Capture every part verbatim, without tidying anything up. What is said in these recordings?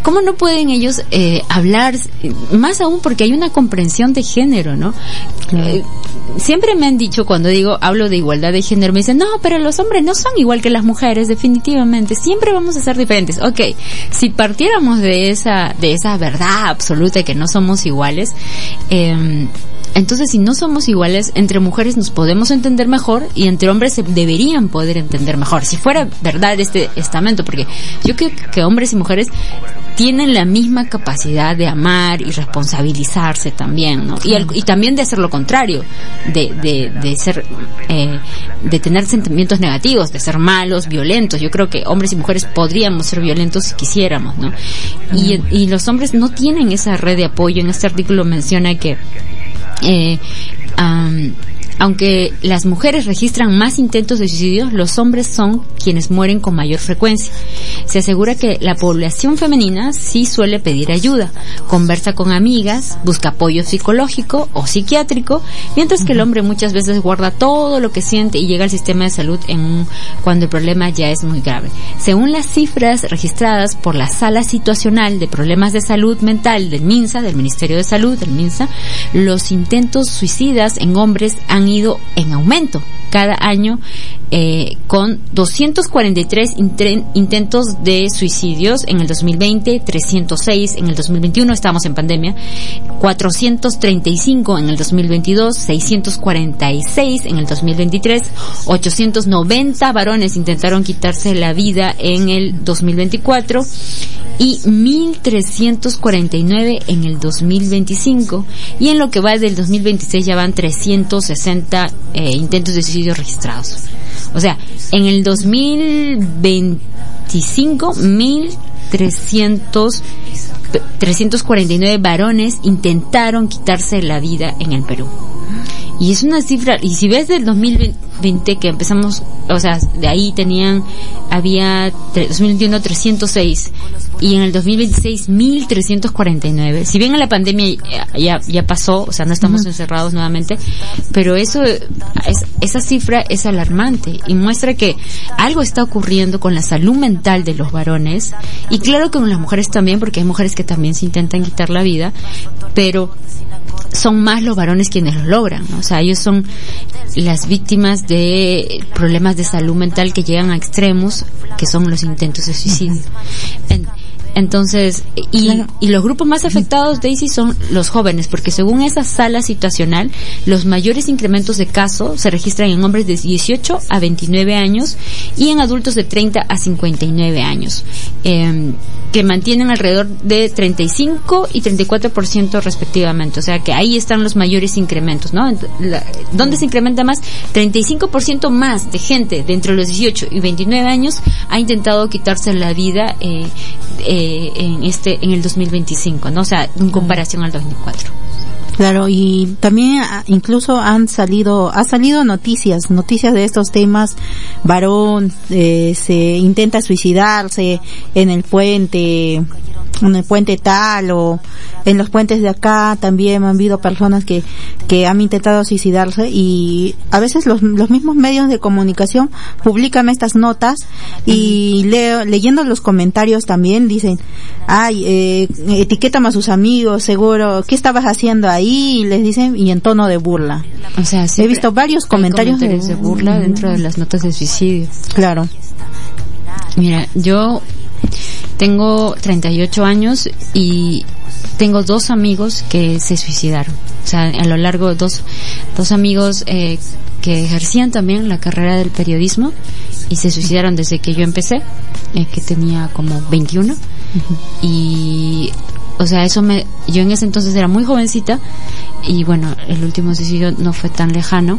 ¿cómo no pueden ellos eh, hablar? Más aún porque hay una comprensión de género, ¿no? Claro. Eh, siempre me han dicho, cuando digo, hablo de igualdad de género, me dicen, no, pero los hombres no son igual que las mujeres, definitivamente, siempre vamos a ser diferentes. Ok, si partiéramos de esa, de esa verdad absoluta de que no somos iguales, eh, entonces si no somos iguales, entre mujeres nos podemos entender mejor y entre hombres se deberían poder entender mejor. Si fuera verdad este estamento, porque yo creo que hombres y mujeres tienen la misma capacidad de amar y responsabilizarse también, ¿no? Y, el, y también de hacer lo contrario, de, de, de ser, eh, de tener sentimientos negativos, de ser malos, violentos. Yo creo que hombres y mujeres podríamos ser violentos si quisiéramos, ¿no? Y, y los hombres no tienen esa red de apoyo. En este artículo menciona que Eh, um, aunque las mujeres registran más intentos de suicidio, los hombres son quienes mueren con mayor frecuencia. Se asegura que la población femenina sí suele pedir ayuda, conversa con amigas, busca apoyo psicológico o psiquiátrico, mientras que el hombre muchas veces guarda todo lo que siente y llega al sistema de salud en un, cuando el problema ya es muy grave. Según las cifras registradas por la Sala Situacional de Problemas de Salud Mental del MINSA, del Ministerio de Salud, del MINSA, los intentos suicidas en hombres han ido en aumento cada año, eh, con doscientos cuarenta y tres intre- intentos de suicidios en el dos mil veinte, trescientos seis en el dos mil veintiuno, estábamos en pandemia, cuatrocientos treinta y cinco en el dos mil veintidós, seiscientos cuarenta y seis en el dos mil veintitrés, ochocientos noventa varones intentaron quitarse la vida en el dos mil veinticuatro y mil trescientos cuarenta y nueve en el dos mil veinticinco, y en lo que va del dos mil veintiséis ya van trescientos sesenta eh, intentos de suicidio registrados. O sea, en el dos mil veinticinco, mil trescientos cuarenta y nueve varones intentaron quitarse la vida en el Perú. Y es una cifra, y si ves del dos mil veinte que empezamos, o sea, de ahí tenían, había dos mil veintiuno trescientos seis y en el dos mil veintiséis mil trescientos cuarenta y nueve. Si bien en la pandemia ya ya pasó, o sea, no estamos uh-huh. encerrados nuevamente, pero eso es, esa cifra es alarmante y muestra que algo está ocurriendo con la salud mental de los varones, y claro que con las mujeres también, porque hay mujeres que también se intentan quitar la vida, pero son más los varones quienes lo logran, ¿no? O sea, ellos son las víctimas de problemas de salud mental que llegan a extremos, que son los intentos de suicidio. En, entonces, y, claro. y los grupos más afectados, Daisy, son los jóvenes, porque según esa sala situacional, los mayores incrementos de casos se registran en hombres de dieciocho a veintinueve años y en adultos de treinta a cincuenta y nueve años. Eh, que mantienen alrededor de treinta y cinco y treinta y cuatro por ciento respectivamente. O sea que ahí están los mayores incrementos, ¿no? La, ¿dónde se incrementa más? treinta y cinco por ciento más de gente de entre los dieciocho y veintinueve años ha intentado quitarse la vida eh, eh, en este en el dos mil veinticinco, ¿no? O sea, en comparación al dos mil cuatro. Claro, y también incluso han salido, ha salido noticias, noticias de estos temas. Varón eh, se intenta suicidarse en el puente, en el puente tal, o en los puentes de acá también han habido personas que que han intentado suicidarse, y a veces los los mismos medios de comunicación publican estas notas y leo, leyendo los comentarios también dicen, ay, eh, etiquetan a sus amigos, seguro, ¿qué estabas haciendo ahí? Y les dicen, y en tono de burla. O sea, he visto varios comentarios, comentarios de, de burla dentro de las notas de suicidio. Claro. Mira, yo tengo treinta y ocho años y tengo dos amigos que se suicidaron. O sea, a lo largo de dos, dos amigos eh, que ejercían también la carrera del periodismo y se suicidaron desde que yo empecé, eh, que tenía como veintiuno. Uh-huh. Y, o sea, eso me, yo en ese entonces era muy jovencita y bueno, el último suicidio no fue tan lejano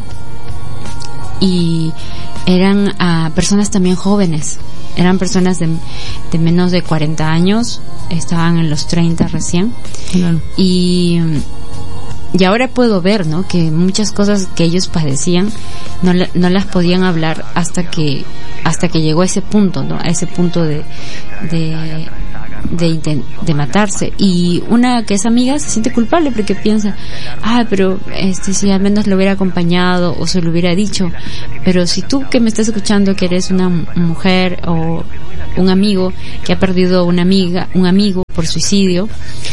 y eran uh, personas también jóvenes. Eran personas de, de menos de cuarenta años, estaban en los treinta recién. Claro. Y, y ahora puedo ver, ¿no? Que muchas cosas que ellos padecían no, no las podían hablar hasta que hasta que llegó a ese punto, ¿no? A ese punto de, de de, de, de matarse. Y una que es amiga se siente culpable porque piensa, ah, pero este si al menos lo hubiera acompañado o se lo hubiera dicho. Pero si tú que me estás escuchando, que eres una mujer o un amigo que ha perdido una amiga, un amigo por suicidio,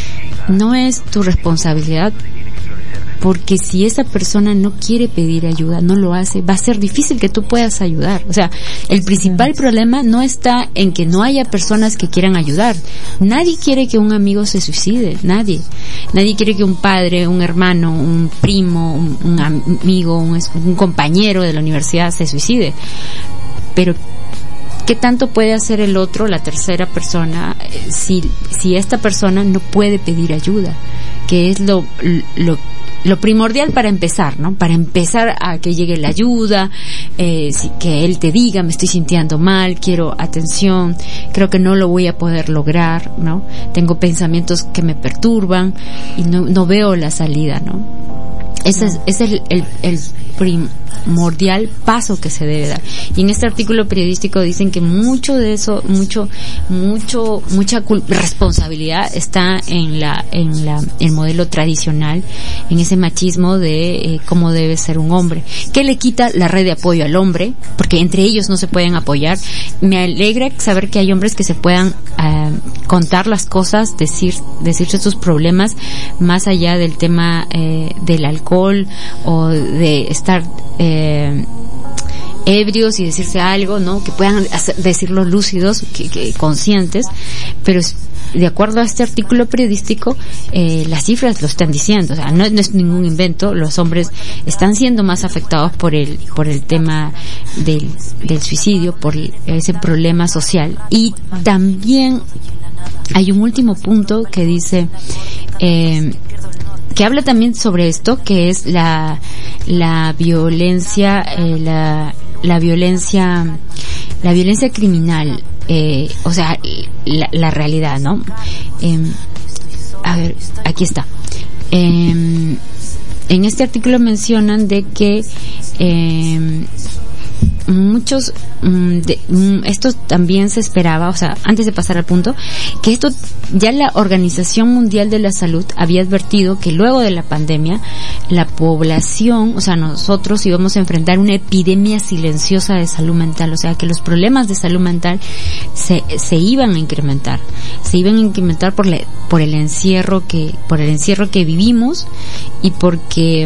no es tu responsabilidad, porque si esa persona no quiere pedir ayuda, no lo hace, va a ser difícil que tú puedas ayudar. O sea, el principal problema no está en que no haya personas que quieran ayudar. Nadie quiere que un amigo se suicide, nadie. Nadie quiere que un padre, un hermano, un primo, un, un amigo, un, un compañero de la universidad se suicide. Pero ¿qué tanto puede hacer el otro, la tercera persona, si si esta persona no puede pedir ayuda? Que es lo lo lo primordial para empezar, ¿no? Para empezar a que llegue la ayuda, eh, si, que él te diga, me estoy sintiendo mal, quiero atención, creo que no lo voy a poder lograr, ¿no? Tengo pensamientos que me perturban y no no veo la salida, ¿no? Ese es, ese es el, el, el primordial paso que se debe dar. Y en este artículo periodístico dicen que mucho de eso, mucho, mucho, mucha cul- responsabilidad está en la, en la, el modelo tradicional, en ese machismo de eh, cómo debe ser un hombre, que le quita la red de apoyo al hombre, porque entre ellos no se pueden apoyar. Me alegra saber que hay hombres que se puedan eh, contar las cosas, decir, decirse sus problemas, más allá del tema eh, del alcohol o de estar eh, ebrios y decirse algo, ¿no? Que puedan hacer, decirlo lúcidos, que, que conscientes, pero de acuerdo a este artículo periodístico, eh, las cifras lo están diciendo, o sea, no, no es ningún invento, los hombres están siendo más afectados por el, por el tema del, del suicidio, por ese problema social. Y también hay un último punto que dice, eh, que habla también sobre esto, que es la la violencia eh, la la violencia la violencia criminal, eh, o sea, la, la realidad, ¿no? Eh, a ver, aquí está. Eh, en este artículo mencionan de que eh, muchos de, esto también se esperaba, o sea, antes de pasar al punto, que esto ya la Organización Mundial de la Salud había advertido que luego de la pandemia la población, o sea, nosotros íbamos a enfrentar una epidemia silenciosa de salud mental, o sea, que los problemas de salud mental se se iban a incrementar, se iban a incrementar por la, por el encierro que por el encierro que vivimos y porque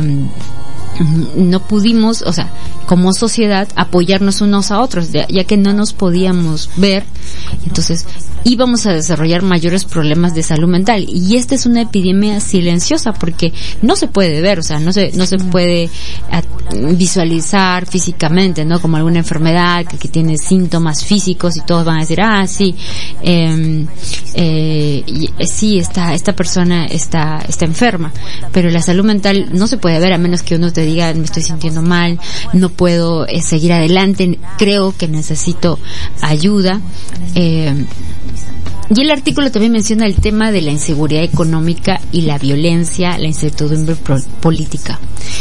no pudimos, o sea, como sociedad, apoyarnos unos a otros, ya que no nos podíamos ver, entonces íbamos a desarrollar mayores problemas de salud mental. Y esta es una epidemia silenciosa porque no se puede ver, o sea, no se no se puede visualizar físicamente, ¿no? Como alguna enfermedad que, que tiene síntomas físicos y todos van a decir, ah, sí, eh, eh, sí, esta esta persona está está enferma, pero la salud mental no se puede ver a menos que uno te diga, me estoy sintiendo mal, no puedo eh, seguir adelante, creo que necesito ayuda. Eh, y el artículo también menciona el tema de la inseguridad económica y la violencia, la incertidumbre pro- política.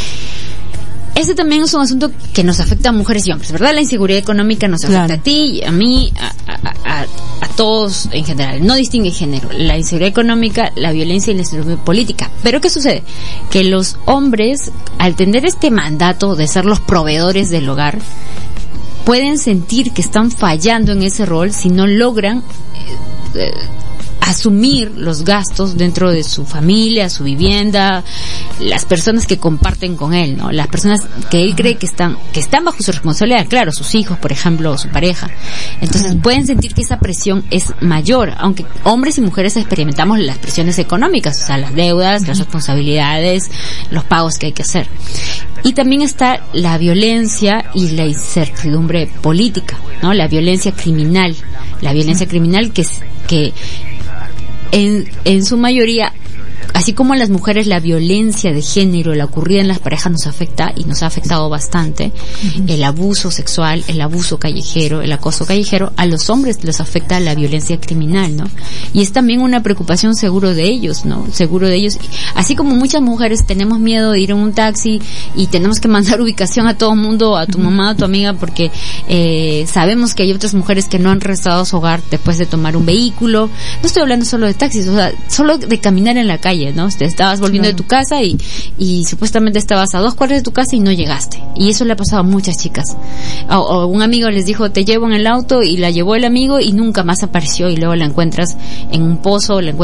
Este también es un asunto que nos afecta a mujeres y hombres, ¿verdad? La inseguridad económica nos afecta, claro, a ti, a mí, a, a, a, a todos en general. No distingue género. La inseguridad económica, la violencia y la incertidumbre política. Pero ¿qué sucede? Que los hombres, al tener este mandato de ser los proveedores del hogar, pueden sentir que están fallando en ese rol si no logran eh, eh, asumir los gastos dentro de su familia, su vivienda, las personas que comparten con él, ¿no? Las personas que él cree que están que están bajo su responsabilidad, claro, sus hijos, por ejemplo, o su pareja. Entonces pueden sentir que esa presión es mayor, aunque hombres y mujeres experimentamos las presiones económicas, o sea, las deudas, las responsabilidades, los pagos que hay que hacer. Y también está la violencia y la incertidumbre política, ¿no? La violencia criminal, la violencia criminal que que en, en su mayoría así como a las mujeres la violencia de género, la ocurrida en las parejas nos afecta y nos ha afectado bastante, uh-huh. el abuso sexual, el abuso callejero, el acoso callejero, a los hombres les afecta la violencia criminal, ¿no? Y es también una preocupación seguro de ellos, ¿no? Seguro de ellos. Así como muchas mujeres tenemos miedo de ir en un taxi y tenemos que mandar ubicación a todo el mundo, a tu mamá, a tu amiga, porque eh, sabemos que hay otras mujeres que no han regresado a su hogar después de tomar un vehículo. No estoy hablando solo de taxis, o sea, solo de caminar en la calle, ¿no? Te estabas volviendo claro. de tu casa y, y supuestamente estabas a dos cuadras de tu casa y no llegaste. Y eso le ha pasado a muchas chicas. O, o un amigo les dijo, te llevo en el auto, y la llevó el amigo y nunca más apareció, y luego la encuentras en un pozo, la encuentras